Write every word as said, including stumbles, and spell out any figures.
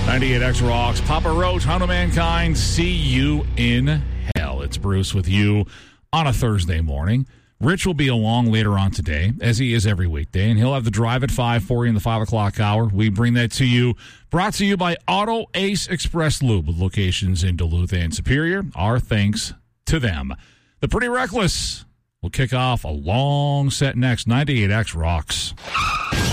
ninety-eight X rocks. Papa Roach, Hound of Mankind, see you in hell. It's Bruce with you on a Thursday morning. Rich will be along later on today, as he is every weekday, and he'll have the drive at five for you in the five o'clock hour. We bring that to you, brought to you by Auto Ace Express Lube, with locations in Duluth and Superior. Our thanks to them. The Pretty Reckless will kick off a long set next. ninety-eight X rocks.